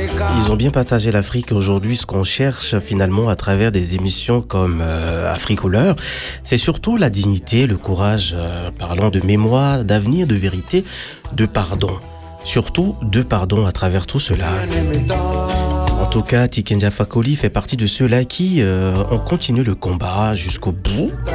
Ils ont bien partagé l'Afrique. Aujourd'hui, ce qu'on cherche finalement à travers des émissions comme Africouleur, c'est surtout la dignité, le courage, parlant de mémoire, d'avenir, de vérité, de pardon. Surtout de pardon à travers tout cela. En tout cas, Tiken Jah Fakoly fait partie de ceux-là qui ont continué le combat jusqu'au bout.